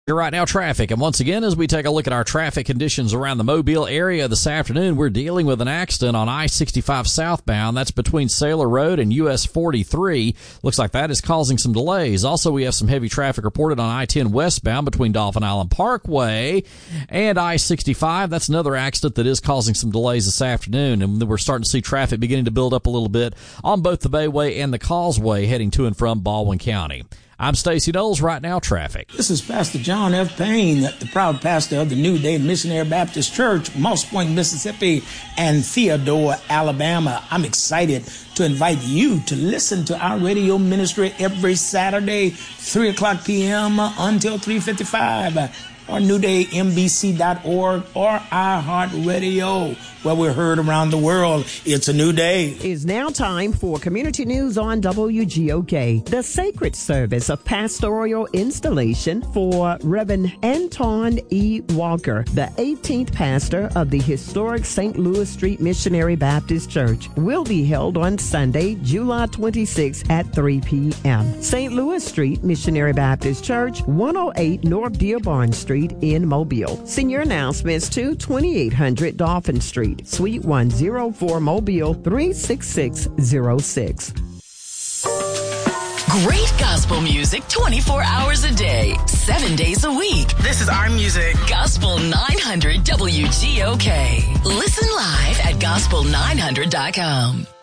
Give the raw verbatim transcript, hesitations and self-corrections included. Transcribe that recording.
You're right now, traffic. And once again, as we take a look at our traffic conditions around the Mobile area this afternoon, we're dealing with an accident on I sixty-five southbound. That's between Sailor Road and U S forty-three. Looks like that is causing some delays. Also, we have some heavy traffic reported on I ten westbound between Dolphin Island Parkway and I sixty-five. That's another accident that is causing some delays this afternoon. And we're starting to see traffic beginning to build up a little bit on both the Bayway and the Causeway heading to and from Baldwin County. I'm Stacey Knowles. Right now, traffic. This is Pastor John F. Payne, the proud pastor of the New Day Missionary Baptist Church, Moss Point, Mississippi, and Theodore, Alabama. I'm excited to invite you to listen to our radio ministry every Saturday, three o'clock p.m. until three fifty-five, or new day m b c dot org, or iHeartRadio, where we're heard around the world. It's a new day. It's now time for community news on W G O K. The sacred service of pastoral installation for Reverend Anton E. Walker, the eighteenth pastor of the historic Saint Louis Street Missionary Baptist Church, will be held on Sunday, July twenty-sixth at three p.m. Saint Louis Street Missionary Baptist Church, one oh eight North Dearborn Street in Mobile. Senior announcements to twenty-eight hundred Dolphin Street, Suite one oh four, Mobile, three six six oh six. Great gospel music twenty-four hours a day, seven days a week. This is our music. Gospel nine hundred W G O K. Listen live at gospel nine hundred dot com.